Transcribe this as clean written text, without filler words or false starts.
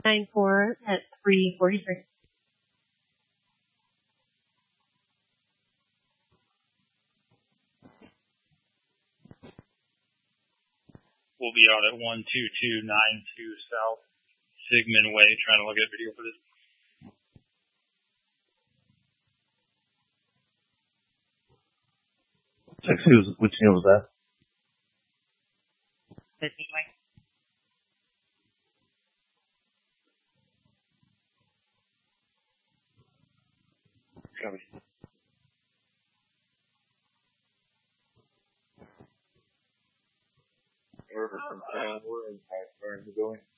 9-4 at 3:43. We'll be out at 12292 South Sigmund Way trying to look at video footage. Which deal was that? Copy. Order from town. We're in the building.